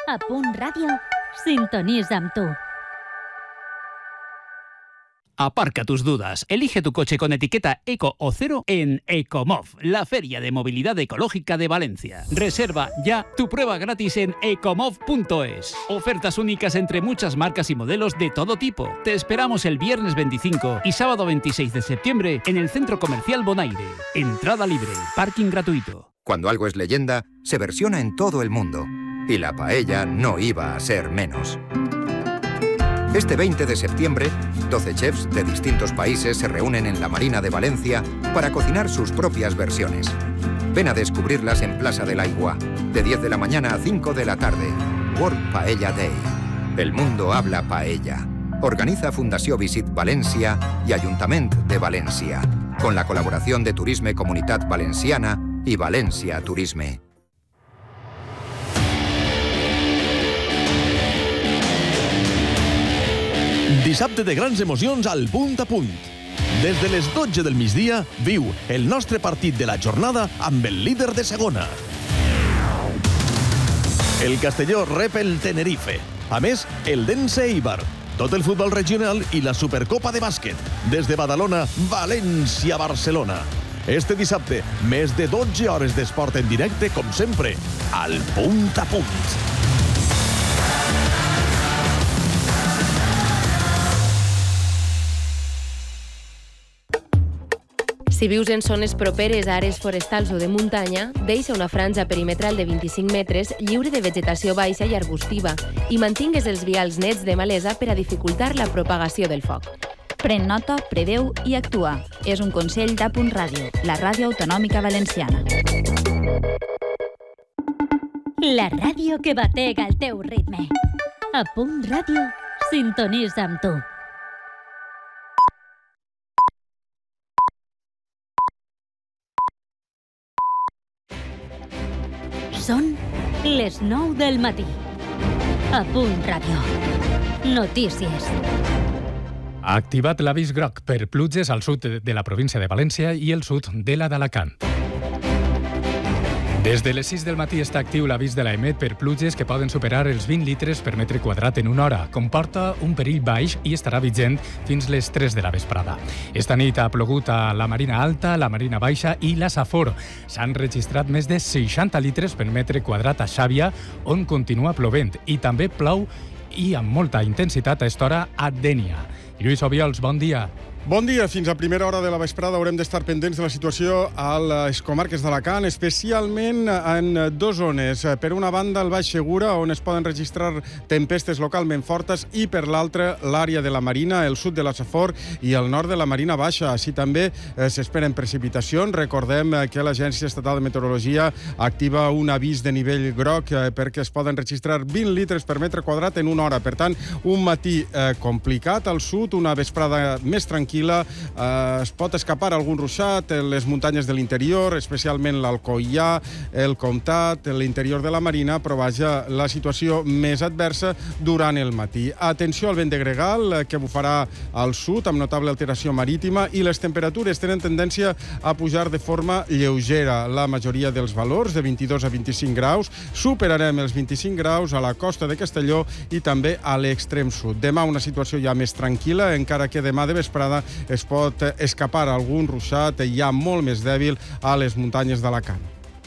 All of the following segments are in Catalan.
A Punt Ràdio, sintonitza amb tu. Aparca tus dudas. Elige tu coche con etiqueta Eco o Cero en Ecomov, la feria de movilidad ecológica de Valencia. Reserva ya tu prueba gratis en ecomov.es. Ofertas únicas entre muchas marcas y modelos de todo tipo. Te esperamos el viernes 25 y sábado 26 de septiembre en el Centro Comercial Bonaire. Entrada libre, parking gratuito. Cuando algo es leyenda, se versiona en todo el mundo. Y la paella no iba a ser menos. Este 20 de septiembre, 12 chefs de distintos países se reúnen en la Marina de Valencia para cocinar sus propias versiones. Ven a descubrirlas en Plaza del Aigua, de 10 de la mañana a 5 de la tarde. World Paella Day. El mundo habla paella. Organiza Fundació Visit València y Ayuntament de València, con la colaboración de Turisme Comunitat Valenciana y Valencia Turisme. Dissabte de grans emocions al Punt a Punt. Des de les 12 del migdia, viu el nostre partit de la jornada amb el líder de segona. El Castelló rep el Tenerife. A més, el Dense Eibar. Tot el futbol regional i la Supercopa de bàsquet. Des de Badalona, València-Barcelona. Este dissabte, més de 12 hores d'esport en directe, com sempre, al Punt a Punt. Si vius en zones properes a àrees forestals o de muntanya, deixa una franja perimetral de 25 metres lliure de vegetació baixa i arbustiva i mantingues els vials nets de malesa per a dificultar la propagació del foc. Pren nota, preveu i actua. És un consell d'A Punt Ràdio, la ràdio autonòmica valenciana. La ràdio que batega el teu ritme. A Punt Ràdio, sintonitza amb tu. Són les 9 del matí. A Punt Ràdio. Notícies. Ha activat l'avís groc per pluges al sud de la província de València i el sud de la d'Alacant. Des de les 6 del matí està actiu l'avís de l'EMET per pluges que poden superar els 20 litres per metre quadrat en una hora. Comporta un perill baix i estarà vigent fins les 3 de la vesprada. Esta nit ha plogut a la Marina Alta, la Marina Baixa i la Safor. S'han registrat més de 60 litres per metre quadrat a Xàbia, on continua plovent. I també plou i amb molta intensitat a esta hora a Dénia. Lluís Obiols, bon dia. Bon dia. Fins a primera hora de la vesprada haurem d'estar pendents de la situació a les comarques d'Alacant, especialment en dues zones. Per una banda, el Baix Segura, on es poden registrar tempestes localment fortes, i per l'altra, l'àrea de la Marina, el sud de la Safor i el nord de la Marina Baixa. Així també s'esperen precipitacions. Recordem que l'Agència Estatal de Meteorologia activa un avís de nivell groc perquè es poden registrar 20 litres per metre quadrat en una hora. Per tant, un matí complicat al sud, una vesprada més tranquil·la. Es pot escapar algun ruixat en les muntanyes de l'interior, especialment l'Alcoià, el Comtat, l'interior de la Marina, però vaja, la situació més adversa durant el matí. Atenció al vent de gregal, que bufarà al sud amb notable alteració marítima, i les temperatures tenen tendència a pujar de forma lleugera. La majoria dels valors, de 22 a 25 graus, superarem els 25 graus a la costa de Castelló i també a l'extrem sud. Demà una situació ja més tranquil·la, encara que demà de vesprada es pot escapar algun ruixat ja molt més dèbil a les muntanyes d'Alacant.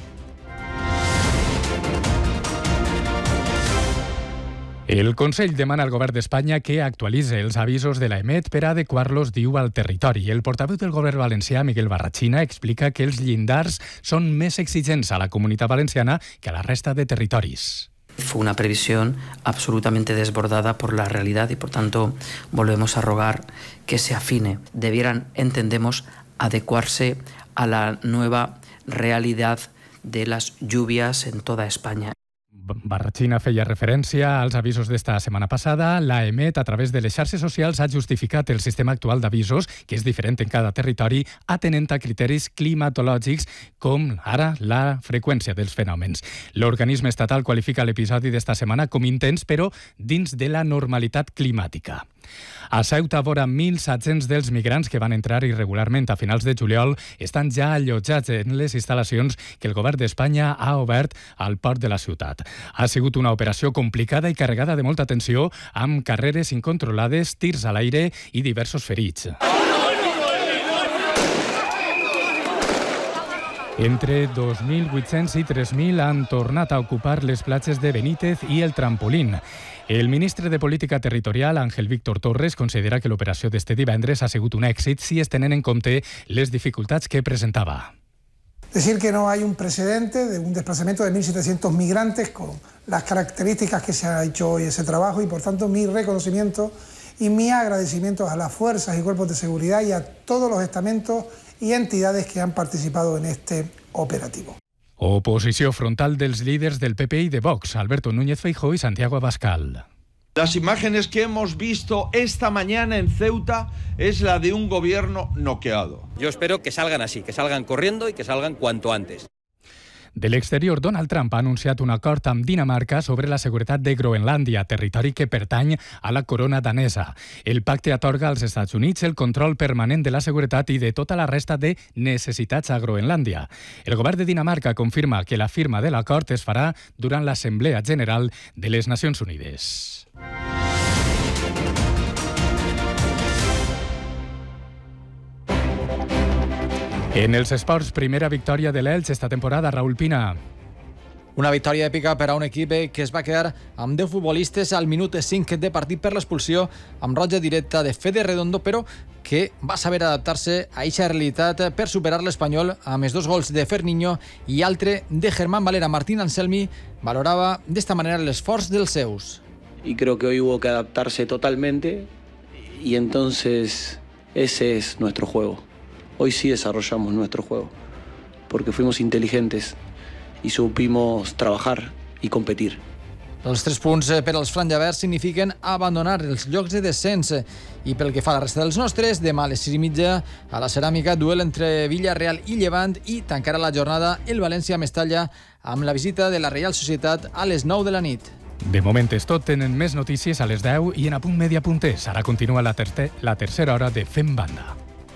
El Consell demana al govern d'Espanya que actualitzi els avisos de l'EMET per adequar-los, diu, al territori. El portaveu del govern valencià, Miguel Barrachina, explica que els llindars són més exigents a la Comunitat Valenciana que a la resta de territoris. Fue una previsión absolutamente desbordada por la realidad y, por tanto, volvemos a rogar que se afine. Debieran, entendemos, adecuarse a la nueva realidad de las lluvias en toda España. Barrachina feia referència als avisos d'esta setmana passada. L'EMET, a través de les xarxes socials, ha justificat el sistema actual d'avisos, que és diferent en cada territori, atenent a criteris climatològics, com ara la freqüència dels fenòmens. L'organisme estatal qualifica l'episodi d'esta setmana com intens, però dins de la normalitat climàtica. A Ceuta, vora 1.700 dels migrants que van entrar irregularment a finals de juliol estan ja allotjats en les instal·lacions que el govern d'Espanya ha obert al port de la ciutat. Ha sigut una operació complicada i carregada de molta tensió, amb carreres incontrolades, tirs a l'aire i diversos ferits. Entre 2.800 i 3.000 han tornat a ocupar les platges de Benítez i el Trampolín. El ministre de Política Territorial, Ángel Víctor Torres, considera que l'operació d'este divendres ha sigut un èxit si es tenen en compte les dificultats que presentava. Decir que no hay un precedente de un desplazamiento de 1.700 migrantes con las características que se ha hecho hoy ese trabajo y, por tanto, mi reconocimiento y mi agradecimiento a las fuerzas y cuerpos de seguridad y a todos los estamentos y entidades que han participado en este operativo. Oposició frontal dels líders del PP y de Vox, Alberto Núñez Feijóo y Santiago Abascal. Las imágenes que hemos visto esta mañana en Ceuta es la de un gobierno noqueado. Yo espero que salgan así, que salgan corriendo y que salgan cuanto antes. De l'exterior, Donald Trump ha anunciat un acord amb Dinamarca sobre la seguretat de Groenlàndia, territori que pertany a la corona danesa. El pacte atorga als Estats Units el control permanent de la seguretat i de tota la resta de necessitats a Groenlàndia. El govern de Dinamarca confirma que la firma de l'acord es farà durant l'Assemblea General de les Nacions Unides. En els esports, primera victòria de l'Elx esta temporada, Raúl Pina. Una victòria èpica per a un equip que es va quedar amb 10 futbolistes al minut 5 de partit per l'expulsió amb roja directa de Fede Redondo, però que va saber adaptar-se a eixa realitat per superar l'Espanyol amb els 2 gols de Ferniño i altre de Germán Valera. Martín Anselmi valorava d'esta manera l'esforç dels seus. Y creo que hoy hubo que adaptarse totalmente y entonces ese es nuestro juego. Hoy sí desarrollamos nuestro juego, porque fuimos inteligentes y supimos trabajar y competir. Els 3 punts per als franjaverds signifiquen abandonar els llocs de descens. I pel que fa a la resta dels nostres, demà a les 6:30 a la Ceràmica, duel entre Villarreal i Llevant, i tancarà la jornada el València-Mestalla amb la visita de la Reial Societat a les 9 de la nit. De moment és tot, tenen més notícies a les 10 i en Apunt Media.es. Ara continua la tercera hora de Fem Banda.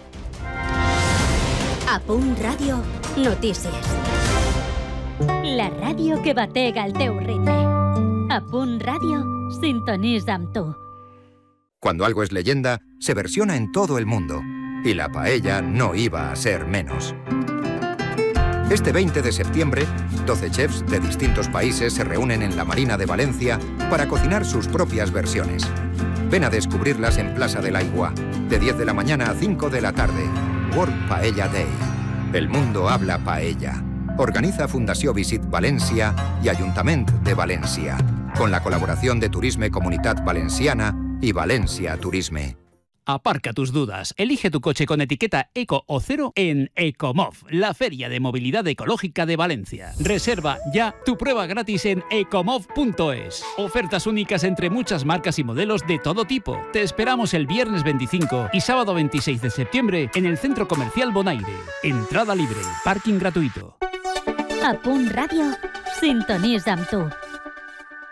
Apunt Ràdio, notícies. La ràdio que batega el teu ritme. Apunt Ràdio, sintonitza amb tu. Cuando algo es leyenda, se versiona en todo el mundo. Y la paella no iba a ser menos. Este 20 de septiembre, 12 chefs de distintos países se reúnen en la Marina de Valencia para cocinar sus propias versiones. Ven a descubrirlas en Plaza de l'Aigua, de 10 de la mañana a 5 de la tarde. World Paella Day. El mundo habla paella. Organiza Fundació Visit València y Ayuntament de València, con la colaboración de Turisme Comunitat Valenciana y Valencia Turisme. Aparca tus dudas. Elige tu coche con etiqueta Eco o Cero en Ecomov, la feria de movilidad ecológica de Valencia. Reserva ya tu prueba gratis en ecomov.es. Ofertas únicas entre muchas marcas y modelos de todo tipo. Te esperamos el viernes 25 y sábado 26 de septiembre en el Centro Comercial Bonaire. Entrada libre, parking gratuito. Apunt Ràdio, sintonitza amb tu.